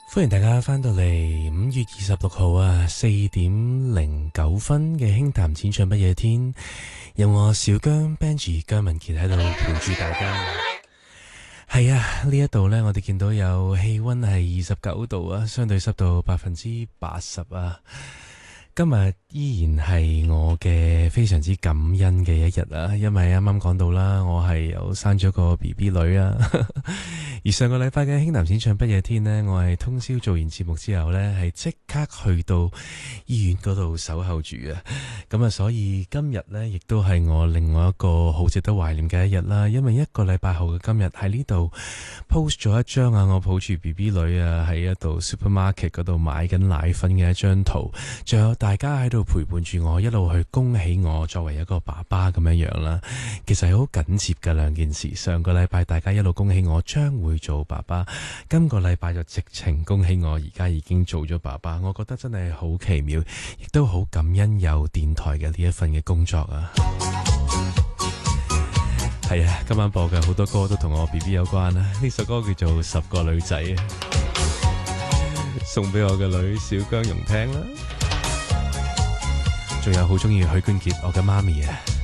歡迎大家翻到嚟5月26號啊4:09嘅輕談淺唱不夜天，有我小姜 Benji 姜文傑喺度陪住大家。係啊，呢一度呢，我哋見到有氣溫係29度啊，相對濕度80%啊。今日依然係我嘅非常之感恩嘅一日啊，因為啱啱講到啦，我係有生咗個 BB 女啊。而上個禮拜嘅輕談淺唱不夜天呢，我係通宵做完節目之後呢，係即刻去到醫院嗰度守候住啊。咁啊，所以今日呢，亦都係我另外一個好值得懷念嘅一日啦。因為一個禮拜後嘅今日喺呢度 post 咗一張啊，我抱住 BB 女啊喺一度 supermarket 嗰度買緊奶粉嘅一張圖，仲有大家喺度陪伴住我，一路去恭喜我作為一個爸爸咁樣樣啦。其實係好緊接嘅兩件事。上個禮拜大家一路恭喜我將會做爸爸，今個禮拜就直情恭喜我而家已經做咗爸爸。我覺得真係好奇妙，亦都好感恩有電台嘅呢一份嘅工作啊。係啊，今晚播嘅好多歌都同我 BB 有關啦。呢首歌叫做《10個女仔》，送俾我嘅女小姜蓉聽啦。仲有好中意許冠傑，我嘅媽咪啊。